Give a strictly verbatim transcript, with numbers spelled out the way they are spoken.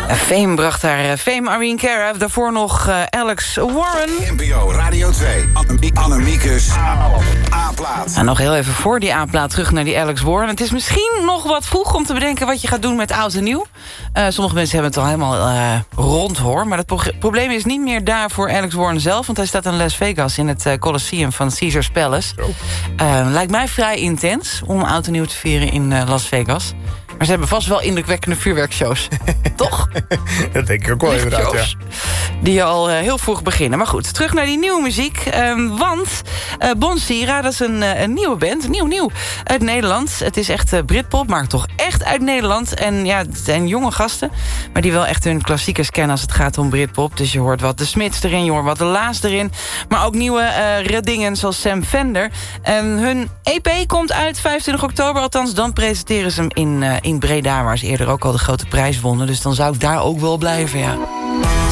Fame bracht haar uh, Fame, Irene Cara. Daarvoor nog uh, Alex Warren. N P O Radio twee. Annemiekes A-plaat. En nog heel even voor die A-plaat terug naar die Alex Warren. Het is misschien nog wat vroeg om te bedenken wat je gaat doen met oud en nieuw. Uh, sommige mensen hebben het al helemaal uh, rond, hoor. Maar het pro- probleem is niet meer daar voor Alex Warren zelf. Want hij staat in Las Vegas in het uh, Colosseum van Caesars Palace. Uh, lijkt mij vrij intens om oud en nieuw te vieren in uh, Las Vegas. Maar ze hebben vast wel indrukwekkende vuurwerkshows. Toch? Dat denk ik ook wel inderdaad, ja. Die al uh, heel vroeg beginnen. Maar goed, terug naar die nieuwe muziek. Um, want uh, Bon Sira, dat is een, uh, een nieuwe band. Nieuw, nieuw. Uit Nederland. Het is echt uh, Britpop, maar toch echt uit Nederland. En ja, het zijn jonge gasten. Maar die wel echt hun klassiekers kennen als het gaat om Britpop. Dus je hoort wat de Smiths erin, je hoort wat de Laas erin. Maar ook nieuwe uh, reddingen zoals Sam Fender. En hun E P komt uit vijfentwintig oktober. Althans, dan presenteren ze hem in, uh, in Breda, waar ze eerder ook al de grote prijs wonnen. Dus dan zou ik daar ook wel blijven, ja.